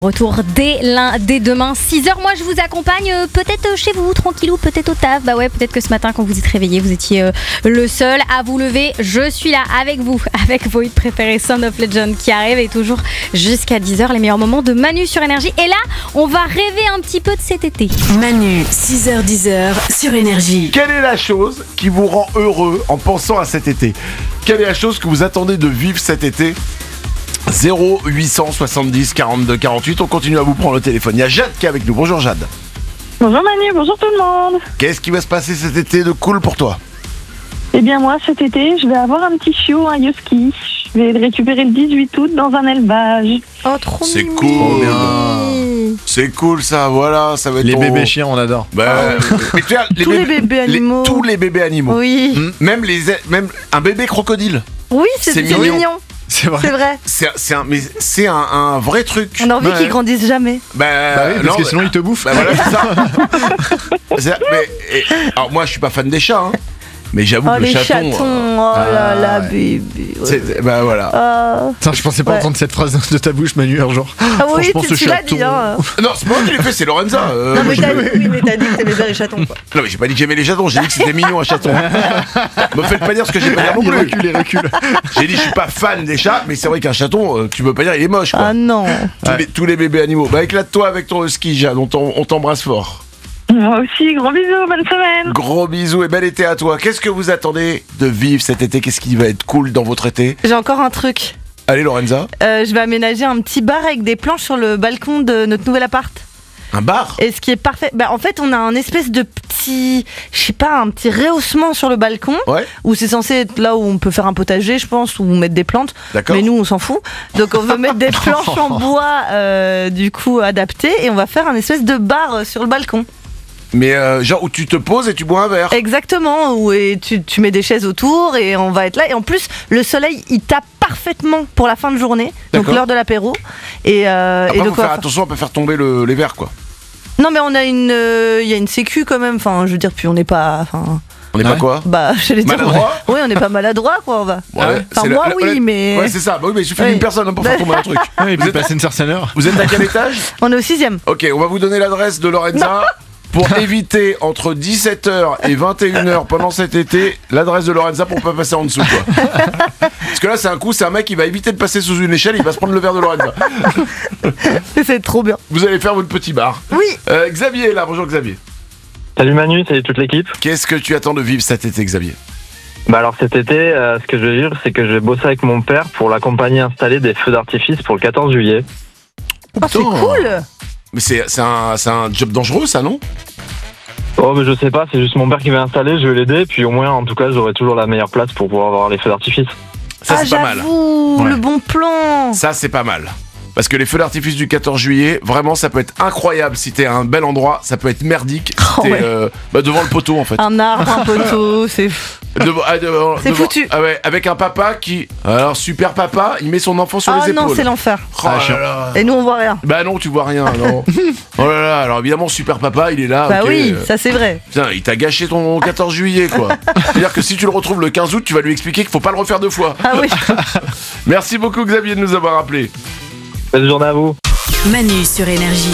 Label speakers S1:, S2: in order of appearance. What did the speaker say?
S1: Retour dès demain, 6h. Moi, je vous accompagne peut-être chez vous, tranquillou, peut-être au taf. Bah ouais, peut-être que ce matin, quand vous êtes réveillé, vous étiez le seul à vous lever. Je suis là avec vous, avec vos hits préférés, Sound of Legend qui arrive et toujours jusqu'à 10h, les meilleurs moments de Manu sur Énergie. Et là, on va rêver un petit peu de cet été.
S2: Manu, 6h-10h sur Énergie.
S3: Quelle est la chose qui vous rend heureux en pensant à cet été ? Quelle est la chose que vous attendez de vivre cet été ? 0870 42 48, on continue à vous prendre le téléphone. Il y a Jade qui est avec nous. Bonjour Jade.
S4: Bonjour Manu, bonjour tout le monde.
S3: Qu'est-ce qui va se passer cet été de cool pour toi ?
S4: Eh bien moi cet été je vais avoir un petit chiot, un husky. Je vais le récupérer le 18 août dans un élevage.
S1: Oh, trop
S3: C'est
S1: mignon.
S3: cool. C'est cool ça, voilà, ça va être
S5: Les
S3: ton-
S5: bébés chiens, on adore.
S3: Bah, mais tu vois,
S1: Tous les bébés animaux.
S3: tous les bébés animaux.
S1: Oui,
S3: Même un bébé crocodile.
S1: oui, c'est
S3: C'est
S1: mignon.
S3: mignon.
S5: C'est vrai.
S1: C'est vrai.
S3: C'est un vrai truc.
S1: On a envie
S3: Ouais.
S1: qu'ils grandissent jamais.
S3: Bah
S5: Bah oui, parce que sinon ils te bouffent.
S3: Bah voilà, c'est ça. Alors moi je suis pas fan des chats, hein, mais j'avoue
S1: Oh,
S3: que le
S1: les
S3: chaton.
S1: chatons. Oh là là,
S3: ouais.
S1: bébé. Ouais.
S3: Bah voilà.
S5: Putain, je pensais pas
S1: Ouais.
S5: entendre cette phrase de ta bouche, Manu, un jour.
S1: Ah oui,
S5: Franchement, ce
S1: tu l'as
S5: chaton.
S1: dit. Hein.
S3: Non, c'est pas moi qui l'ai fait, c'est Lorenza.
S1: Non,
S3: Moi,
S1: mais
S3: je-
S1: t'as dit que t'aimais bien les chatons, quoi.
S3: Non, mais j'ai pas dit que j'aimais les chatons, j'ai dit que c'était mignon un chaton. Me faites pas dire ce que j'ai pas dire non
S5: Il
S3: plus.
S5: recule.
S3: J'ai dit je suis pas fan des chats, mais c'est vrai qu'un chaton, tu peux pas dire il est moche quoi.
S1: Ah non.
S3: Tous les bébés animaux. Bah éclate-toi avec ton husky, Jade, on t'embrasse fort.
S4: Moi aussi, gros bisous, bonne semaine.
S3: Gros bisous et bel été à toi. Qu'est-ce que vous attendez de vivre cet été ? Qu'est-ce qui va être cool dans votre été ?
S6: J'ai encore un truc.
S3: Allez Lorenza.
S6: Je vais aménager un petit bar avec des planches sur le balcon de notre nouvel appart.
S3: Un bar ?
S6: Et ce qui est parfait, en fait, on a un espèce de petit, un petit rehaussement sur le balcon
S3: Ouais.
S6: où c'est censé être là où on peut faire un potager, je pense, ou mettre des plantes.
S3: D'accord.
S6: Mais nous, on s'en fout. Donc, on veut mettre des planches en bois, du coup, adaptées, et on va faire un espèce de bar sur le balcon.
S3: Mais genre où tu te poses et tu bois un verre.
S6: Exactement, où tu mets des chaises autour et on va être là. Et en plus, le soleil, il tape parfaitement pour la fin de journée, donc
S3: D'accord.
S6: l'heure de l'apéro. Et
S3: Après,
S6: donc,
S3: faut faire attention à pas faire tomber les verres quoi.
S6: non, mais on a il y a une sécu quand même. Enfin, je veux dire, puis on n'est pas,
S3: On n'est pas
S5: Ouais.
S3: quoi ?
S6: j'allais dire,
S3: Maladroit ?
S6: oui, on n'est pas maladroit, quoi. On va.
S3: Ouais,
S6: Enfin,
S3: c'est
S6: moi, oui, mais
S3: Ouais, c'est ça. Bah oui, mais il suffit
S6: Oui.
S3: d'une personne hein, pour faire tomber un truc.
S5: Ouais, et puis passer une certaine heure.
S3: Vous êtes à quel étage ?
S6: on est au 6e.
S3: Ok, on va vous donner l'adresse de Lorenza pour éviter entre 17h et 21h pendant cet été l'adresse de Lorenza pour pas passer en dessous quoi. Parce que là c'est un mec qui va éviter de passer sous une échelle, il va se prendre le verre de Lorenza.
S6: C'est trop bien.
S3: Vous allez faire votre petit bar.
S6: Oui.
S3: Xavier est là, bonjour Xavier.
S7: Salut Manu, salut toute l'équipe.
S3: Qu'est-ce que tu attends de vivre cet été Xavier ?
S7: Bah alors cet été, ce que je vais vivre, c'est que je vais bosser avec mon père pour l'accompagner à installer des feux d'artifice pour le 14 juillet.
S6: Oh, c'est cool.
S3: Mais c'est un job dangereux ça non ?
S7: Oh mais je sais pas, c'est juste mon père qui va installer, je vais l'aider, puis au moins en tout cas j'aurai toujours la meilleure place pour pouvoir avoir les feux d'artifice.
S3: Ça c'est pas mal.
S6: J'avoue,
S5: Ouais.
S6: le bon plan.
S3: Ça c'est pas mal. Parce que les feux d'artifice du 14 juillet, vraiment ça peut être incroyable si t'es à un bel endroit, ça peut être merdique si
S6: Oh,
S3: t'es
S6: ouais.
S3: devant le poteau en fait.
S6: Un arbre, un poteau, c'est. C'est foutu.
S3: Ah ouais, avec un papa qui. Alors, super papa, il met son enfant sur
S6: Ah
S3: les
S6: non,
S3: épaules.
S6: c'est l'enfer.
S3: Oh là
S5: chiant.
S3: là.
S6: Et nous, on voit rien.
S3: Bah non, tu vois rien, non. Oh là là, alors évidemment, super papa, il est là.
S6: Bah
S3: ok,
S6: oui, ça c'est vrai.
S3: Putain, il t'a gâché ton 14 juillet, quoi. C'est-à-dire que si tu le retrouves le 15 août, tu vas lui expliquer qu'il faut pas le refaire deux fois.
S6: Ah oui.
S3: Merci beaucoup, Xavier, de nous avoir appelés.
S7: Belle journée à vous.
S2: Manu sur Énergie.